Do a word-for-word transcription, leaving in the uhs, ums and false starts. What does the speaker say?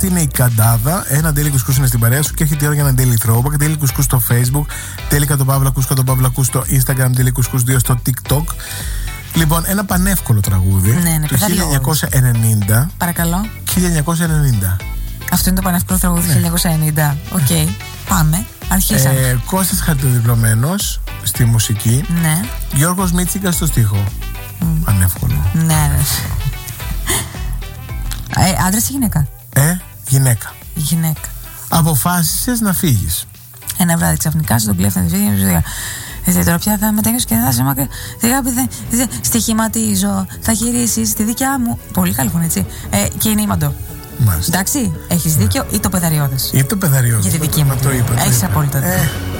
Αυτή είναι η Καντάδα. Ένα Daily Κουσκούς είναι στην παρέα σου και έχει τη ώρα για ένα Daily Throwback. Daily Κουσκούς στο Facebook, Daily Κατοπαύλα Κούς Κατοπαύλα Κούς στο Instagram, Daily Κουσκούς δύο στο TikTok. Λοιπόν, ένα πανεύκολο τραγούδι ναι, ναι, του χίλια εννιακόσια ενενήντα. Παρακαλώ. χίλια εννιακόσια ενενήντα. Αυτό είναι το πανεύκολο τραγούδι του ναι. χίλια εννιακόσια ενενήντα. Οκ, okay. Πάμε. Αρχίσαμε. Ε, Κώστας Χαρτοδιπλωμένος στη μουσική. Ναι. Γιώργος Μίτσικας στο στίχο. Mm. Πανεύκολο. Ναι, ναι. ε, άντρας ή γυναίκα? Ε, γυναίκα. Γυναίκα. Αποφάσισες να φύγεις. Ένα βράδυ ξαφνικά σου τον κλέφτανε τη ζωή. Έτσι, τώρα πια θα μετακινήσω και θα σε μακριά. Στοιχηματίζω, θα γυρίσεις τη δικιά μου. Πολύ καλό φωνή, έτσι. Ε, και είναι ήμαντο. Μάλιστα. Εντάξει, έχεις δίκιο ή το πεδαριώδες. Ή το πεδαριώδες. Για τη δική μου. Το είπα. Έχεις απόλυτο δίκιο. Ε.